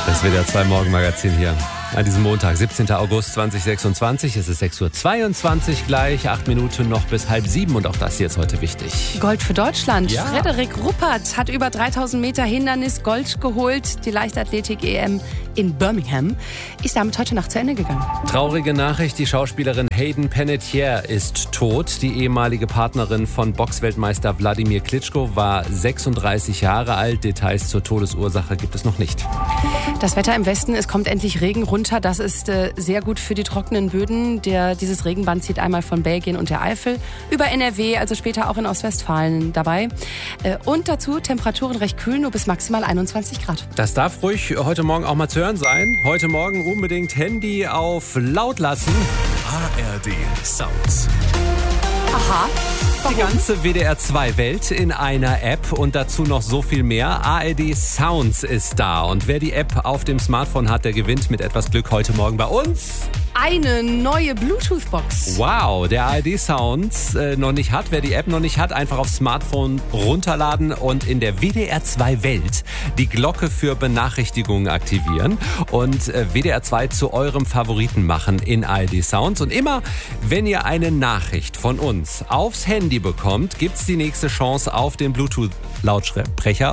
Das WDR 2 Morgenmagazin hier an diesem Montag, 17. August 2026. Es ist 6.22 Uhr gleich, 8 Minuten noch bis 6:30 und auch das hier ist heute wichtig. Gold für Deutschland. Ja. Frederik Ruppert hat über 3000 Meter Hindernis Gold geholt. Die Leichtathletik-EM in Birmingham ist damit heute Nacht zu Ende gegangen. Traurige Nachricht, die Schauspielerin Hayden Panettiere ist tot. Die ehemalige Partnerin von Boxweltmeister Wladimir Klitschko war 36 Jahre alt. Details zur Todesursache gibt es noch nicht. Das Wetter im Westen, es kommt endlich Regen runter. Das ist sehr gut für die trockenen Böden. Dieses Regenband zieht einmal von Belgien und der Eifel über NRW, also später auch in Ostwestfalen dabei. Und dazu Temperaturen recht kühl, nur bis maximal 21 Grad. Das darf ruhig heute Morgen auch mal zu hören sein. Heute Morgen unbedingt Handy auf laut lassen. ARD Sounds. Aha. Die ganze WDR 2 Welt in einer App und dazu noch so viel mehr. ARD Sounds ist da und wer die App auf dem Smartphone hat, der gewinnt mit etwas Glück heute Morgen bei uns. Eine neue Bluetooth-Box. Wow, der ARD Sounds noch nicht hat. Wer die App noch nicht hat, einfach aufs Smartphone runterladen und in der WDR 2 Welt die Glocke für Benachrichtigungen aktivieren und WDR 2 zu eurem Favoriten machen in ARD Sounds. Und immer, wenn ihr eine Nachricht von uns aufs Handy bekommt, gibt's die nächste Chance auf den Bluetooth-Lautsprecher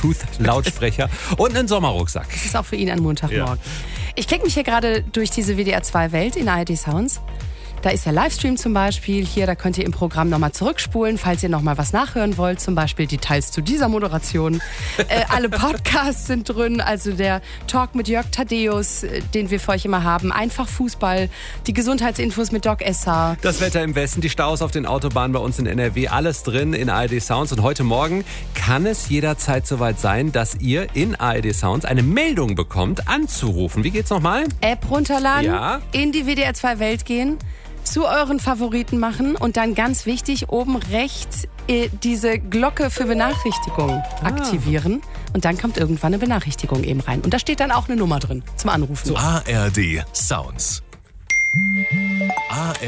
und einen Sommerrucksack. Das ist auch für ihn ein Montagmorgen. Ja. Ich klicke mich hier gerade durch diese WDR 2 Welt in ARD Sounds. Da ist der Livestream zum Beispiel. Hier, da könnt ihr im Programm nochmal zurückspulen, falls ihr nochmal was nachhören wollt. Zum Beispiel Details zu dieser Moderation. Alle Podcasts sind drin. Also der Talk mit Jörg Thaddeus, den wir für euch immer haben. Einfach Fußball. Die Gesundheitsinfos mit Doc Esser. Das Wetter im Westen, die Staus auf den Autobahnen bei uns in NRW. Alles drin in ARD Sounds. Und heute Morgen kann es jederzeit soweit sein, dass ihr in ARD Sounds eine Meldung bekommt, anzurufen. Wie geht's nochmal? App runterladen, ja. In die WDR 2 Welt gehen, zu euren Favoriten machen und dann ganz wichtig, oben rechts diese Glocke für Benachrichtigungen aktivieren. Und dann kommt irgendwann eine Benachrichtigung eben rein. Und da steht dann auch eine Nummer drin zum Anrufen. ARD Sounds.